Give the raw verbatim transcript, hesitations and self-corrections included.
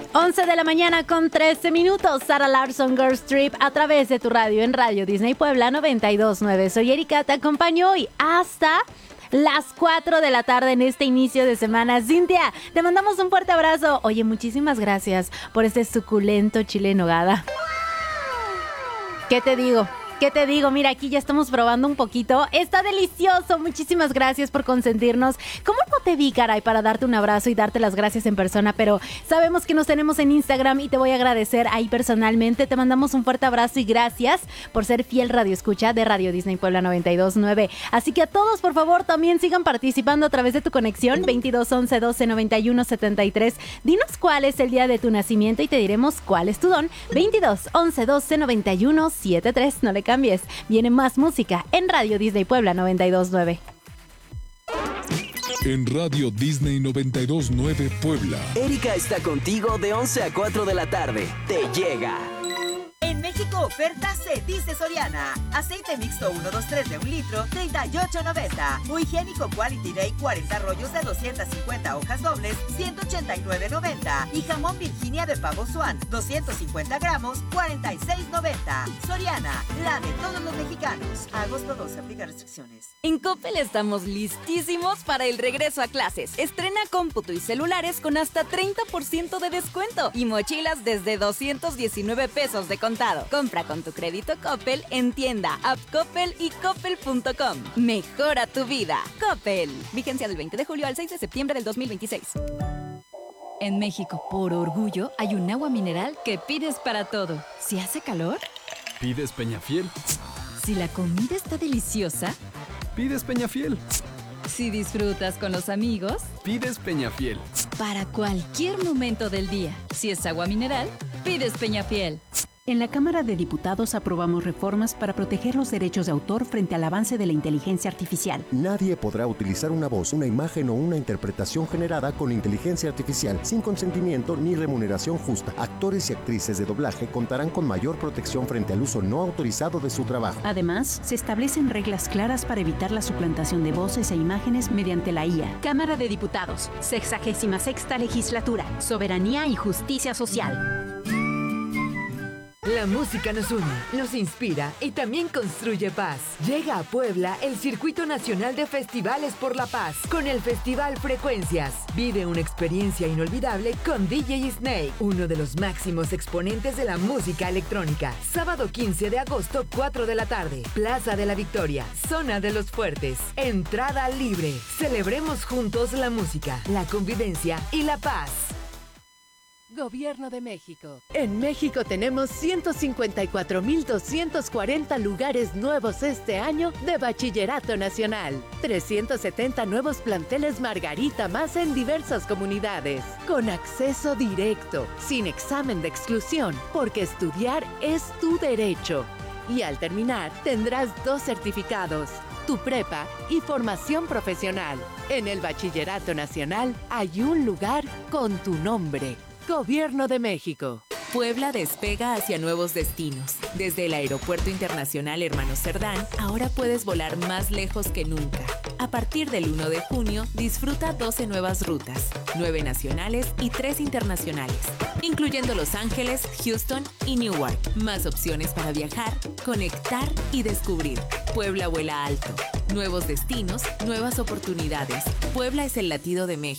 once de la mañana con trece minutos. Sarah Larson, Girls Trip, a través de tu radio en Radio Disney Puebla noventa y dos punto nueve. Soy Erika, te acompaño hoy hasta las cuatro de la tarde en este inicio de semana. Cintia, te mandamos un fuerte abrazo. Oye, muchísimas gracias por este suculento chile en nogada. ¿Qué te digo? ¿Qué te digo? Mira, aquí ya estamos probando un poquito. Está delicioso. Muchísimas gracias por consentirnos. ¿Cómo no te vi, caray, para darte un abrazo y darte las gracias en persona? Pero sabemos que nos tenemos en Instagram y te voy a agradecer ahí personalmente. Te mandamos un fuerte abrazo y gracias por ser fiel radio escucha de Radio Disney Puebla noventa y dos punto nueve. Así que a todos, por favor, también sigan participando a través de tu conexión veintidós once doce noventa y uno setenta y tres. Dinos cuál es el día de tu nacimiento y te diremos cuál es tu don. veintidós once doce noventa y uno setenta y tres. No le cambies. Viene más música en Radio Disney Puebla noventa y dos punto nueve. En Radio Disney noventa y dos punto nueve Puebla. Erika está contigo de once a cuatro de la tarde. Te llega. En México, oferta se dice Soriana. Aceite mixto uno dos tres de un litro, treinta y ocho noventa. Muy higiénico Quality Day, cuarenta rollos de doscientas cincuenta hojas dobles, ciento ochenta y nueve noventa. Y jamón Virginia de pavo Swan, doscientos cincuenta gramos, cuarenta y seis noventa. Soriana, la de todos los mexicanos. Agosto doce, aplica restricciones. En Coppel estamos listísimos para el regreso a clases. Estrena cómputo y celulares con hasta treinta por ciento de descuento y mochilas desde doscientos diecinueve pesos de contado. Compra con tu crédito Coppel en tienda, app Coppel y coppel punto com. Mejora tu vida. Coppel. Vigencia del veinte de julio al seis de septiembre del dos mil veintiséis. En México, por orgullo, hay un agua mineral que pides para todo. Si hace calor, pides Peñafiel. Si la comida está deliciosa, pides Peñafiel. Si disfrutas con los amigos, pides Peñafiel. Para cualquier momento del día, si es agua mineral, pides Peñafiel. En la Cámara de Diputados aprobamos reformas para proteger los derechos de autor frente al avance de la inteligencia artificial. Nadie podrá utilizar una voz, una imagen o una interpretación generada con inteligencia artificial sin consentimiento ni remuneración justa. Actores y actrices de doblaje contarán con mayor protección frente al uso no autorizado de su trabajo. Además, se establecen reglas claras para evitar la suplantación de voces e imágenes mediante la I A. Cámara de Diputados, sexagésima sexta legislatura, soberanía y justicia social. La música nos une, nos inspira y también construye paz. Llega a Puebla el Circuito Nacional de Festivales por la Paz con el Festival Frecuencias. Vive una experiencia inolvidable con D J Snake, uno de los máximos exponentes de la música electrónica. Sábado quince de agosto, cuatro de la tarde. Plaza de la Victoria, Zona de los Fuertes. Entrada libre. Celebremos juntos la música, la convivencia y la paz. Gobierno de México. En México tenemos ciento cincuenta y cuatro mil doscientos cuarenta lugares nuevos este año de Bachillerato Nacional. trescientos setenta nuevos planteles Margarita más en diversas comunidades. Con acceso directo, sin examen de exclusión, porque estudiar es tu derecho. Y al terminar, tendrás dos certificados, tu prepa y formación profesional. En el Bachillerato Nacional hay un lugar con tu nombre. Gobierno de México. Puebla despega hacia nuevos destinos. Desde el Aeropuerto Internacional Hermano Cerdán, ahora puedes volar más lejos que nunca. A partir del uno de junio, disfruta doce nuevas rutas, nueve nacionales y tres internacionales, incluyendo Los Ángeles, Houston y Newark. Más opciones para viajar, conectar y descubrir. Puebla vuela alto. Nuevos destinos, nuevas oportunidades. Puebla es el latido de México.